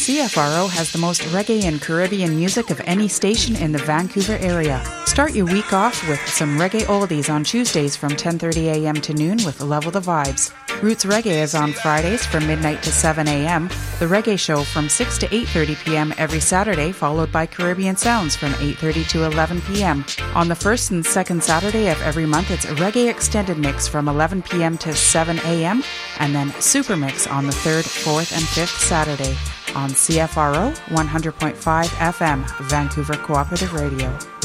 CFRO has the most reggae and Caribbean music of any station in the Vancouver area. Start your week off with some reggae oldies on Tuesdays from 10:30 a.m. to noon with Level the Vibes. Roots Reggae is on Fridays from midnight to 7 a.m. The Reggae Show from 6 to 8:30 p.m. every Saturday, followed by Caribbean Sounds from 8:30 to 11 p.m. On the first and second Saturday of every month, it's a Reggae Extended Mix from 11 p.m. to 7 a.m. and then Super Mix on the third, fourth, and fifth Saturday on CFRO 100.5 FM, Vancouver Cooperative Radio.